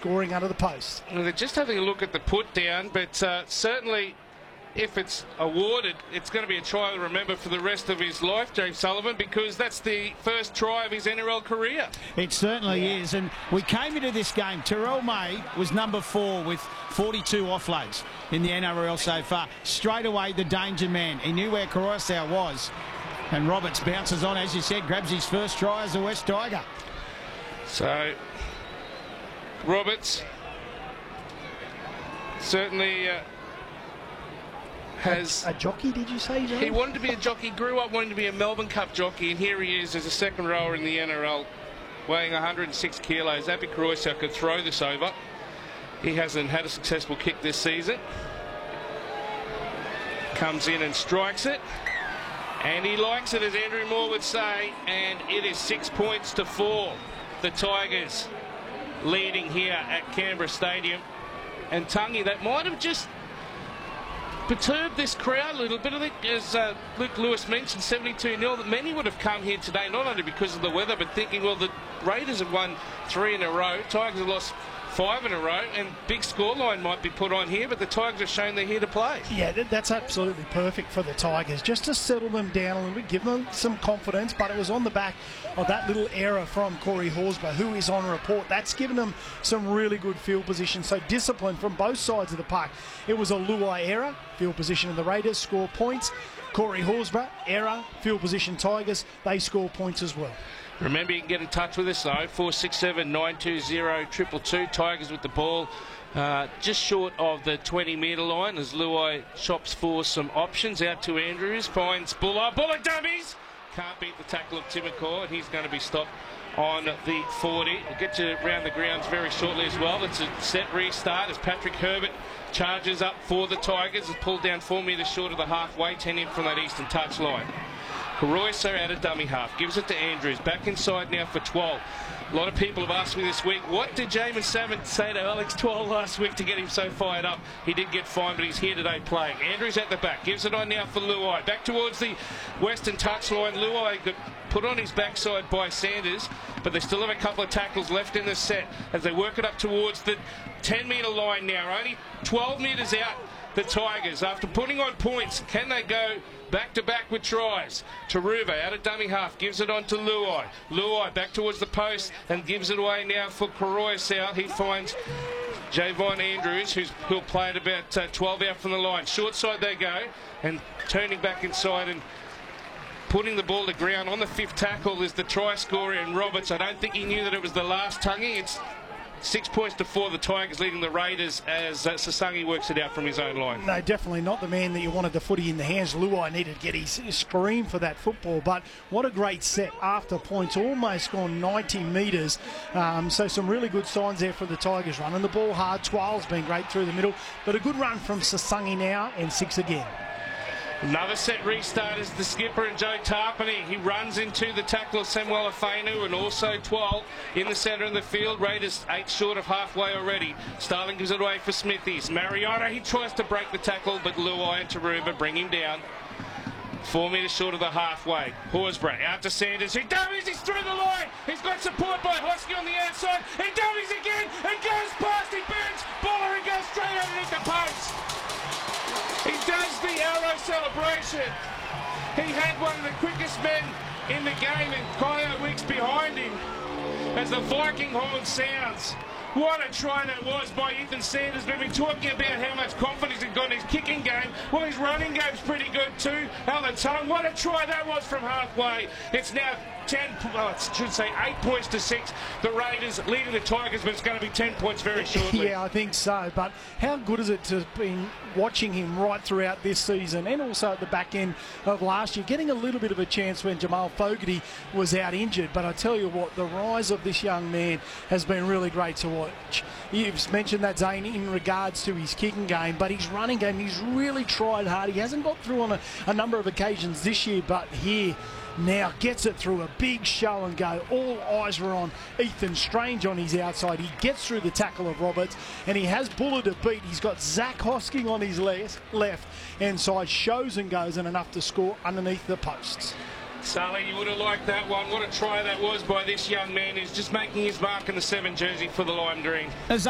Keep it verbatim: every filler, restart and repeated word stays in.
scoring under the post. Well, they're just having a look at the put down, but uh, certainly if it's awarded, it's going to be a try to remember for the rest of his life, James Sullivan, because that's the first try of his N R L career. It certainly yeah. is. And we came into this game, Terrell May was number four with forty-two offloads in the N R L so far. Straight away, the danger man. He knew where Koroisau was. And Roberts bounces on, as you said, grabs his first try as a West Tiger. So, Roberts certainly uh, has... A, a jockey, did you say, John? He wanted to be a jockey, grew up wanting to be a Melbourne Cup jockey, and here he is as a second rower in the N R L, weighing one hundred six kilos. Api Koroisau could throw this over. He hasn't had a successful kick this season. Comes in and strikes it. And he likes it, as Andrew Moore would say, and it is six points to four. The Tigers leading here at Canberra Stadium. And Tungy, that might have just perturbed this crowd a little bit. I think, as uh, Luke Lewis mentioned, seventy-two nil, that many would have come here today, not only because of the weather, but thinking, well, the Raiders have won three in a row, Tigers have lost five in a row, and big scoreline might be put on here, but the Tigers have shown they're here to play. Yeah, that's absolutely perfect for the Tigers, just to settle them down a little bit, give them some confidence, but it was on the back of that little error from Corey Horsburgh, who is on report. That's given them some really good field position, so discipline from both sides of the park. It was a Luai error, field position of the Raiders, score points. Corey Horsburgh, error, field position Tigers, they score points as well. Remember, you can get in touch with us though, four six seven, nine two zero, two two two. Tigers with the ball uh, just short of the twenty metre line as Luai shops for some options. Out to Andrews, finds Buller. Buller dummies! Can't beat the tackle of Timokor, and he's going to be stopped on the forty. We'll get you around the grounds very shortly as well. It's a set restart as Patrick Herbert charges up for the Tigers. Is pulled down four metres short of the halfway, ten in from that eastern touchline. Koroisau out of dummy half, gives it to Andrews, back inside now for twelve. A lot of people have asked me this week, what did Jamin Salmon say to Alex Twelve last week to get him so fired up? He did get fined, but he's here today playing. Andrews at the back, gives it on now for Luai. Back towards the western touchline. Luai got put on his backside by Sanders, but they still have a couple of tackles left in the set as they work it up towards the ten metre line now. Only twelve metres out, the Tigers. After putting on points, can they go back-to-back with tries? Taruva out of dummy half, gives it on to Luai. Luai back towards the post and gives it away now for Koroisau. He finds Javon Andrews, who's, who'll play at about uh, twelve out from the line. Short side they go, and turning back inside and putting the ball to ground on the fifth tackle is the try scorer in Roberts. I don't think he knew that it was the last Tungy. It's six points to four, the Tigers leading the Raiders as uh, Sasangi works it out from his own line. No, definitely not the man that you wanted the footy in the hands. Luai needed to get his, his scream for that football, but what a great set after points, almost gone ninety metres. Um, so some really good signs there for the Tigers. Running the ball hard, twelve's been great through the middle, but a good run from Sasangi now, and six again. Another set restart is the skipper and Joe Tarpany. He runs into the tackle of Samuel Afenu and also twelve in the centre of the field. Raiders eight short of halfway already. Starling gives it away for Smithies. Mariota, he tries to break the tackle, but Luai and Taruva bring him down. Four metres short of the halfway. Horsburgh out to Sanders. He dummies, he's through the line. He's got support by Hosky on the outside. He dummies again and goes past. He burns Buller and goes straight underneath the post. He does the arrow celebration. He had one of the quickest men in the game, and Kyle Wicks behind him as the Viking horn sounds. What a try that was by Ethan Sanders. We've been talking about how much confidence he's got in his kicking game. Well, his running game's pretty good too. Alan Tongue, what a try that was from halfway. It's now ten, well, I should say eight points to six. The Raiders leading the Tigers, but it's going to be ten points very shortly. Yeah, I think so. But how good is it to have been watching him right throughout this season and also at the back end of last year, getting a little bit of a chance when Jamal Fogarty was out injured. But I tell you what, the rise of this young man has been really great to watch. You've mentioned that, Zane, in regards to his kicking game, but his running game, he's really tried hard. He hasn't got through on a, a number of occasions this year, but here now gets it through a big show and go. All eyes were on Ethan Strange on his outside. He gets through the tackle of Roberts, and he has Buller to beat. He's got Zach Hosking on his left, left hand side, shows and goes, and enough to score underneath the posts. Sully, you would have liked that one. What a try that was by this young man who's just making his mark in the seven jersey for the Lime Green.